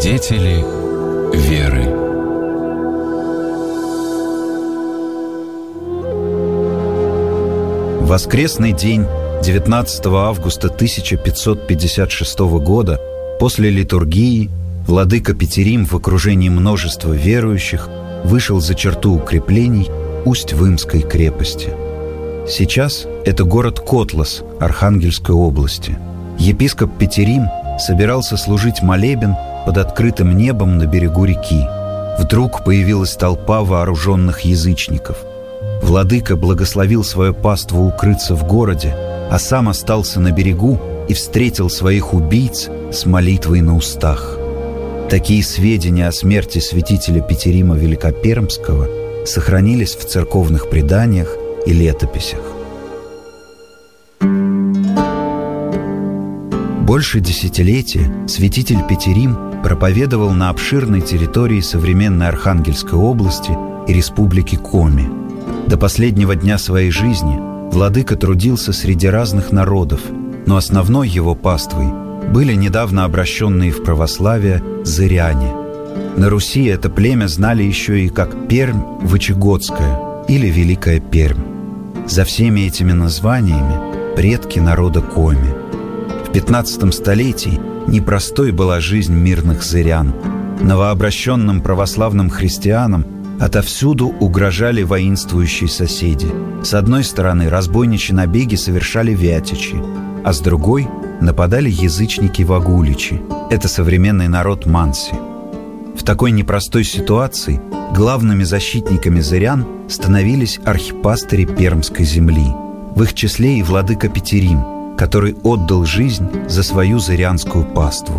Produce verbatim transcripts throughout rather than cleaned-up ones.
Свидетели веры. В воскресный день девятнадцатого августа тысяча пятьсот пятьдесят шестого года после литургии владыка Петерим в окружении множества верующих вышел за черту укреплений Усть-Вымской крепости. Сейчас это город Котлас Архангельской области. Епископ Петерим собирался служить молебен под открытым небом на берегу реки. Вдруг появилась толпа вооруженных язычников. Владыка благословил свою паству укрыться в городе, а сам остался на берегу и встретил своих убийц с молитвой на устах. Такие сведения о смерти святителя Петерима Великопермского сохранились в церковных преданиях и летописях. Больше десятилетия святитель Петерим проповедовал на обширной территории современной Архангельской области и республики Коми. До последнего дня своей жизни владыка трудился среди разных народов, но основной его паствой были недавно обращенные в православие зыряне. На Руси это племя знали еще и как Пермь Вычегодская или Великая Пермь. За всеми этими названиями предки народа Коми. В пятнадцатом столетии непростой была жизнь мирных зырян. Новообращенным православным христианам отовсюду угрожали воинствующие соседи. С одной стороны, разбойничьи набеги совершали вятичи, а с другой нападали язычники-вагуличи. Это современный народ манси. В такой непростой ситуации главными защитниками зырян становились архипастыри Пермской земли. В их числе и владыка Петерим, который отдал жизнь за свою зырянскую паству.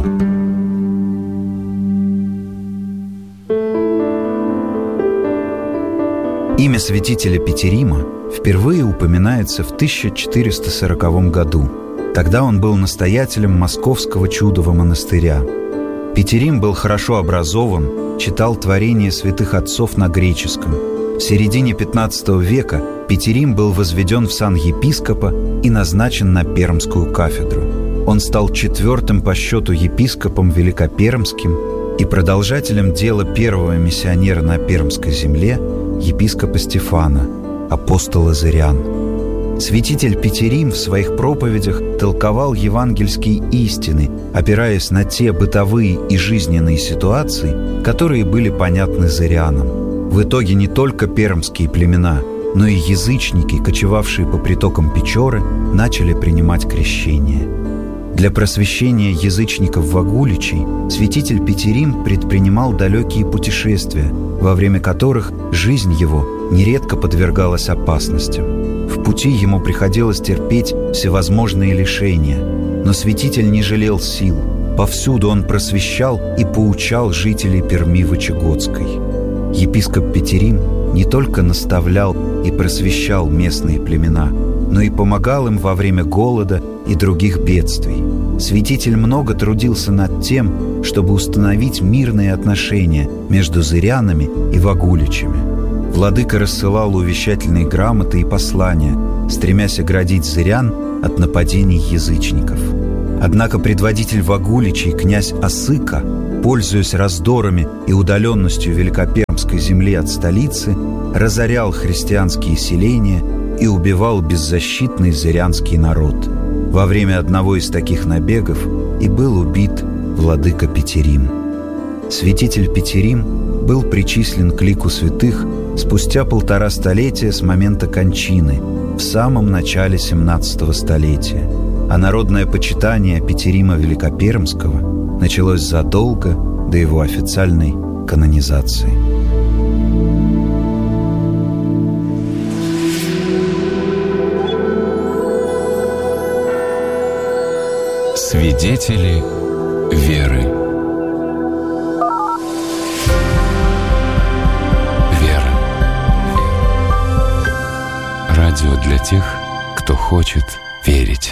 Имя святителя Петерима впервые упоминается в тысяча четыреста сороковом году. Тогда он был настоятелем Московского чудового монастыря. Петерим был хорошо образован, читал творения святых отцов на греческом. В середине пятнадцатого века Петерим был возведен в сан епископа и назначен на Пермскую кафедру. Он стал четвертым по счету епископом Великопермским и продолжателем дела первого миссионера на Пермской земле, епископа Стефана, апостола зырян. Святитель Петерим в своих проповедях толковал евангельские истины, опираясь на те бытовые и жизненные ситуации, которые были понятны зырянам. В итоге не только пермские племена, но и язычники, кочевавшие по притокам Печоры, начали принимать крещение. Для просвещения язычников-вагуличей святитель Петерим предпринимал далекие путешествия, во время которых жизнь его нередко подвергалась опасностям. В пути ему приходилось терпеть всевозможные лишения, но святитель не жалел сил. Повсюду он просвещал и поучал жителей Перми Вычегодской. Епископ Петерим не только наставлял и просвещал местные племена, но и помогал им во время голода и других бедствий. Святитель много трудился над тем, чтобы установить мирные отношения между зырянами и вагуличами. Владыка рассылал увещательные грамоты и послания, стремясь оградить зырян от нападений язычников. Однако предводитель вагуличей, князь Осыка, пользуясь раздорами и удаленностью Великопермской земли от столицы, разорял христианские селения и убивал беззащитный зырянский народ. Во время одного из таких набегов и был убит владыка Петерим. Святитель Петерим был причислен к лику святых спустя полтора столетия с момента кончины, в самом начале семнадцатого столетия, а народное почитание Петерима Великопермского началось задолго до его официальной канонизации. Свидетели веры. Вера. Радио для тех, кто хочет верить.